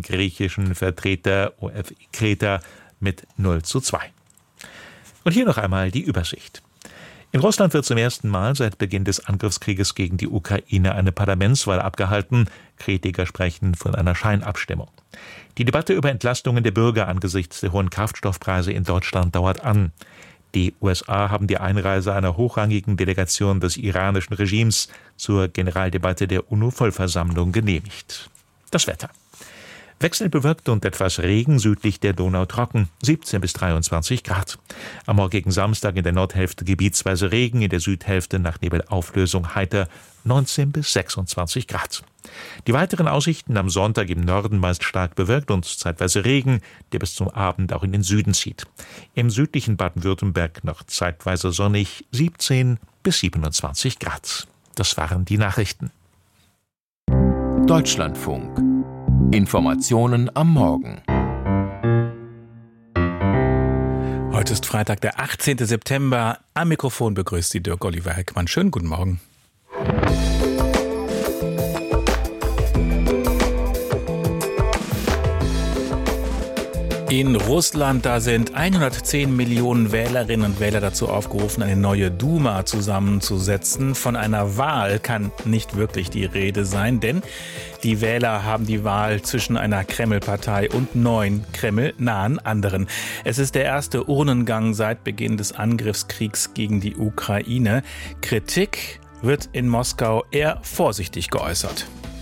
griechischen Vertreter OFI Kreta mit 0:2. Und hier noch einmal die Übersicht. In Russland wird zum ersten Mal seit Beginn des Angriffskrieges gegen die Ukraine eine Parlamentswahl abgehalten. Kritiker sprechen von einer Scheinabstimmung. Die Debatte über Entlastungen der Bürger angesichts der hohen Kraftstoffpreise in Deutschland dauert an. Die USA haben die Einreise einer hochrangigen Delegation des iranischen Regimes zur Generaldebatte der UNO-Vollversammlung genehmigt. Das Wetter. Wechselbewölkt und etwas Regen, südlich der Donau trocken, 17 bis 23 Grad. Am morgigen Samstag in der Nordhälfte gebietsweise Regen, in der Südhälfte nach Nebelauflösung heiter, 19 bis 26 Grad. Die weiteren Aussichten am Sonntag im Norden meist stark bewölkt und zeitweise Regen, der bis zum Abend auch in den Süden zieht. Im südlichen Baden-Württemberg noch zeitweise sonnig, 17 bis 27 Grad. Das waren die Nachrichten. Deutschlandfunk. Informationen am Morgen. Heute ist Freitag, der 18. September. Am Mikrofon begrüßt Sie Dirk Oliver Heckmann. Schönen guten Morgen. In Russland, da sind 110 Millionen Wählerinnen und Wähler dazu aufgerufen, eine neue Duma zusammenzusetzen. Von einer Wahl kann nicht wirklich die Rede sein, denn die Wähler haben die Wahl zwischen einer Kreml-Partei und 9 Kreml-nahen anderen. Es ist der erste Urnengang seit Beginn des Angriffskriegs gegen die Ukraine. Kritik wird in Moskau eher vorsichtig geäußert.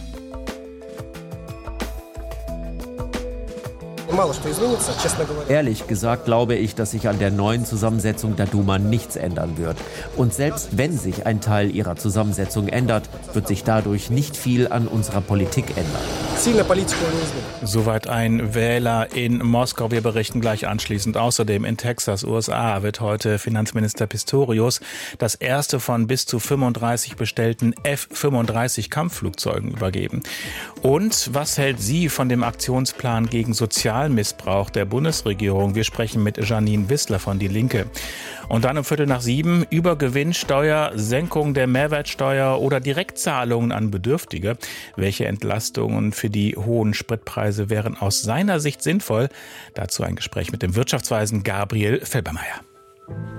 Ehrlich gesagt glaube ich, dass sich an der neuen Zusammensetzung der Duma nichts ändern wird. Und selbst wenn sich ein Teil ihrer Zusammensetzung ändert, wird sich dadurch nicht viel an unserer Politik ändern. Soweit ein Wähler in Moskau. Wir berichten gleich anschließend. Außerdem in Texas, USA, wird heute Finanzminister Pistorius das erste von bis zu 35 bestellten F-35 Kampfflugzeugen übergeben. Und was hält sie von dem Aktionsplan gegen Sozialmissbrauch der Bundesregierung? Wir sprechen mit Janine Wissler von Die Linke. Und dann um 6:15 Übergewinnsteuer, Senkung der Mehrwertsteuer oder Direktzahlungen an Bedürftige. Welche Entlastungen für die hohen Spritpreise wären aus seiner Sicht sinnvoll? Dazu ein Gespräch mit dem Wirtschaftsweisen Gabriel Felbermayr.